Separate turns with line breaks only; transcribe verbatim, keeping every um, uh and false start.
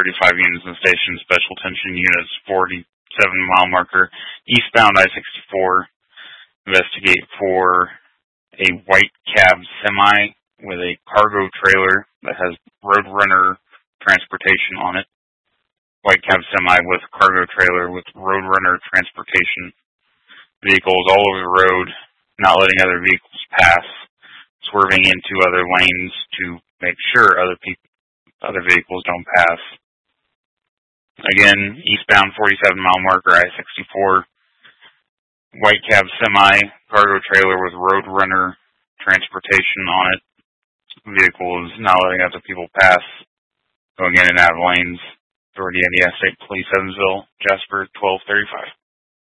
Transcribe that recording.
thirty-five units in the station, special attention units, forty-seven mile marker, eastbound I sixty-four. Investigate for a white cab semi with a cargo trailer that has Roadrunner transportation on it. White cab semi with cargo trailer with Roadrunner transportation. Vehicles all over the road, not letting other vehicles pass, swerving into other lanes to make sure other people, other vehicles don't pass. Again, eastbound forty-seven mile marker I sixty-four. White cab semi, cargo trailer with Roadrunner transportation on it. Vehicle is not letting other people pass, going in and out of lanes. Authority Indiana State Police, Evansville, Jasper, twelve thirty-five.